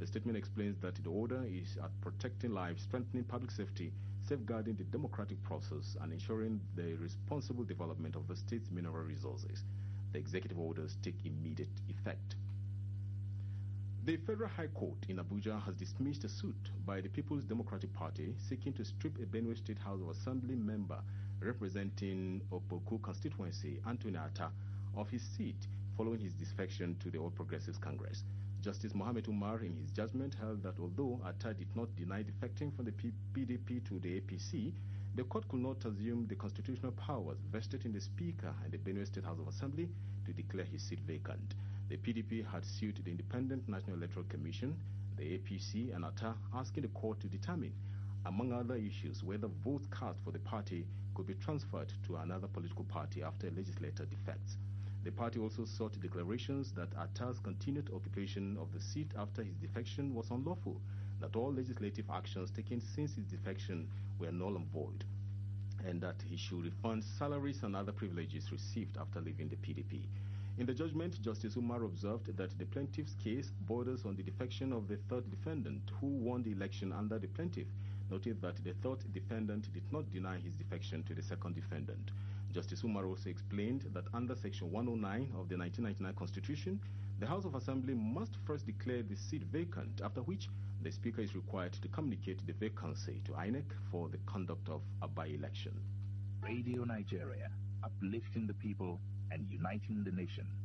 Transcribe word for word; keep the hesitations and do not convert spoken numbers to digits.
The statement explains that the order is at protecting lives, strengthening public safety, safeguarding the democratic process, and ensuring the responsible development of the state's mineral resources. The executive orders take immediate effect. The Federal High Court in Abuja has dismissed a suit by the People's Democratic Party seeking to strip a Benue State House of Assembly member representing Opoku constituency, Anthony Atta, of his seat following his defection to the All Progressives Congress. Justice Mohammed Umar, in his judgment, held that although Atta did not deny defecting from the P D P to the A P C, the court could not assume the constitutional powers vested in the Speaker and the Benue State House of Assembly to declare his seat vacant. The P D P had sued the Independent National Electoral Commission, the A P C, and Atta, asking the court to determine, among other issues, whether votes cast for the party could be transferred to another political party after a legislator defects. The party also sought declarations that Atta's continued occupation of the seat after his defection was unlawful, that all legislative actions taken since his defection were null and void, and that he should refund salaries and other privileges received after leaving the P D P. In the judgment, Justice Umar observed that the plaintiff's case borders on the defection of the third defendant who won the election under the plaintiff, noting that the third defendant did not deny his defection to the second defendant. Justice Umar also explained that under Section one oh nine of the nineteen ninety-nine Constitution, the House of Assembly must first declare the seat vacant, after which the Speaker is required to communicate the vacancy to I N E C for the conduct of a by-election. Radio Nigeria, uplifting the people and uniting the nation.